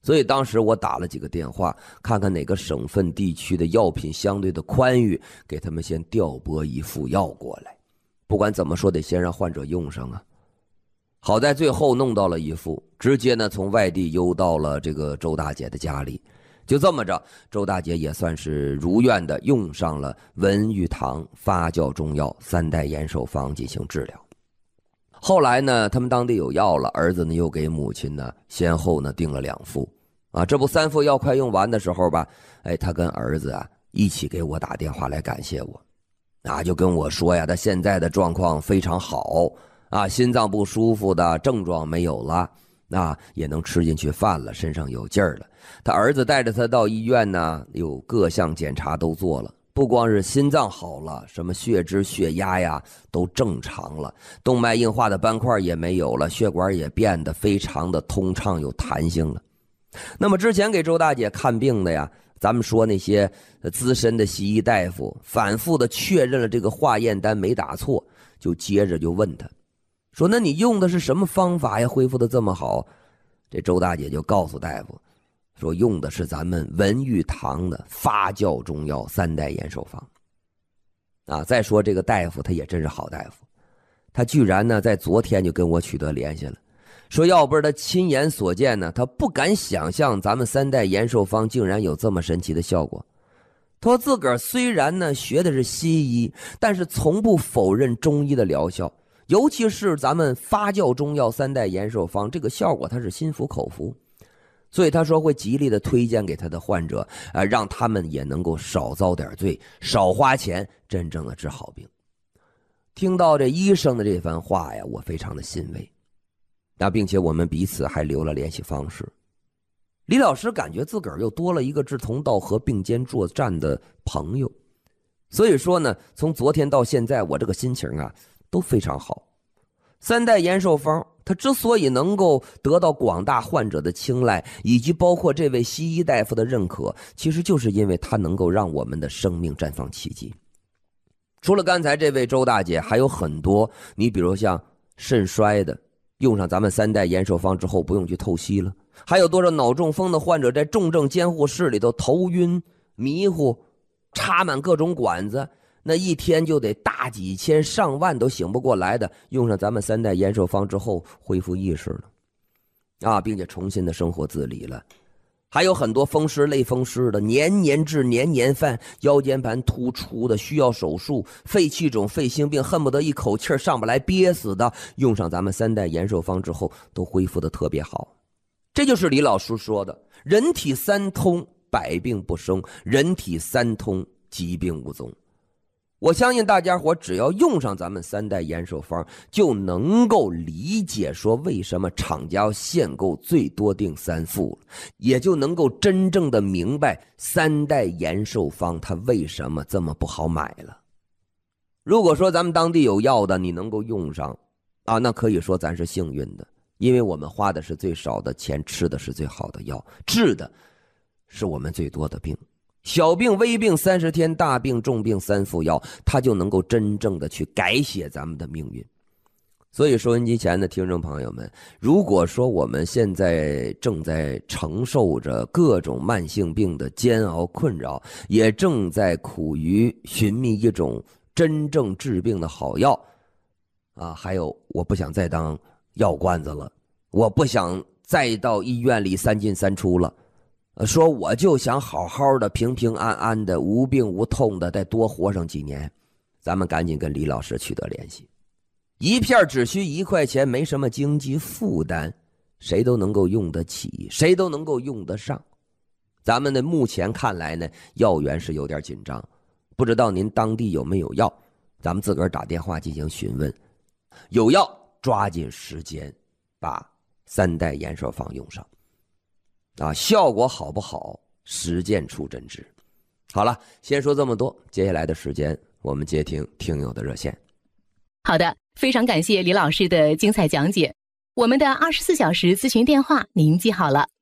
所以当时我打了几个电话，看看哪个省份地区的药品相对的宽裕，给他们先调拨一副药过来。不管怎么说，得先让患者用上啊。好在最后弄到了一副，直接呢从外地邮到了这个周大姐的家里。就这么着，周大姐也算是如愿的用上了文玉堂发酵中药3代延寿方进行治疗。后来呢，他们当地有药了，儿子呢又给母亲呢先后呢订了2副啊。这不3副药快用完的时候吧，他跟儿子啊一起给我打电话来感谢我啊，就跟我说呀，他现在的状况非常好啊，心脏不舒服的症状没有了啊，也能吃进去饭了，身上有劲儿了。他儿子带着他到医院呢，有各项检查都做了，不光是心脏好了，什么血脂血压呀都正常了，动脉硬化的斑块也没有了，血管也变得非常的通畅有弹性了。那么之前给周大姐看病的呀，咱们说那些资深的西医大夫反复的确认了这个化验单没打错，就接着就问他说，那你用的是什么方法呀，恢复的这么好？这周大姐就告诉大夫说，用的是咱们文玉堂的发酵中药3代延寿方啊。再说这个大夫他也真是好大夫，他居然呢在昨天就跟我取得联系了，说要不是他亲眼所见呢，他不敢想象咱们3代延寿方竟然有这么神奇的效果。他说自个儿虽然呢学的是西医，但是从不否认中医的疗效，尤其是咱们发酵中药3代延寿方，这个效果他是心服口服。所以他说会极力的推荐给他的患者让他们也能够少遭点罪，少花钱，真正的治好病。听到这医生的这番话呀，我非常的欣慰。并且我们彼此还留了联系方式。李老师感觉自个儿又多了一个志同道合并肩作战的朋友。所以说呢，从昨天到现在，我这个心情都非常好。3代延寿方它之所以能够得到广大患者的青睐，以及包括这位西医大夫的认可，其实就是因为它能够让我们的生命绽放奇迹。除了刚才这位周大姐，还有很多，你比如像肾衰的，用上咱们3代延寿方之后不用去透析了，还有多少脑中风的患者在重症监护室里头头晕迷糊，插满各种管子，那一天就得大几千上万都醒不过来的，用上咱们3代延寿方之后恢复意识了并且重新的生活自理了。还有很多风湿类风湿的，年年治年年犯，腰间盘突出的需要手术，肺气肿肺心病恨不得一口气上不来憋死的，用上咱们3代延寿方之后都恢复的特别好。这就是李老师说的人体3通百病不生，人体3通疾病无踪。我相信大家伙只要用上咱们3代延寿方，就能够理解说为什么厂家要限购最多订3副，也就能够真正的明白3代延寿方它为什么这么不好买了。如果说咱们当地有药的，你能够用上那可以说咱是幸运的，因为我们花的是最少的钱，吃的是最好的药，治的是我们最多的病。小病微病30天，大病重病3副药，它就能够真正的去改写咱们的命运。所以收音机前的听众朋友们，如果说我们现在正在承受着各种慢性病的煎熬困扰，也正在苦于寻觅一种真正治病的好药还有我不想再当药罐子了，我不想再到医院里3进3出了，说我就想好好的平平安安的无病无痛的再多活上几年，咱们赶紧跟李老师取得联系。一片只需1块钱，没什么经济负担，谁都能够用得起，谁都能够用得上。咱们的目前看来呢，药源是有点紧张，不知道您当地有没有药，咱们自个儿打电话进行询问，有药抓紧时间把3代延寿方用上效果好不好，实践出真知。好了，先说这么多，接下来的时间我们接听听友的热线。 好的，非常感谢李老师的精彩讲解。我们的24小时咨询电话您记好了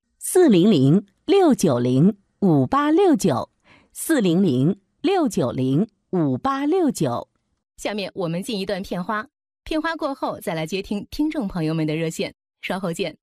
，400-690-5869，400-690-5869。下面我们进一段片花，片花过后再来接听听众朋友们的热线，稍后见。